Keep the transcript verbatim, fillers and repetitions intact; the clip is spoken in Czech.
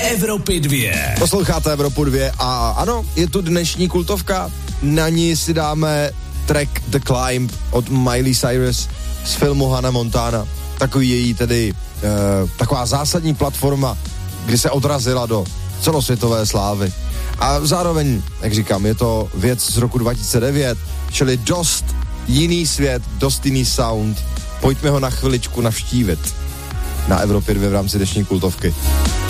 Evropy dvě. Posloucháte Evropu dvě a ano, je tu dnešní kultovka. Na ní si dáme track The Climb od Miley Cyrus z filmu Hannah Montana. Takový její tedy e, taková zásadní platforma, kdy se odrazila do celosvětové slávy. A zároveň, jak říkám, je to věc z roku dva tisíce devět, čili dost jiný svět, dost jiný sound. Pojďme ho na chviličku navštívit na Evropě dvě v rámci dnešní kultovky.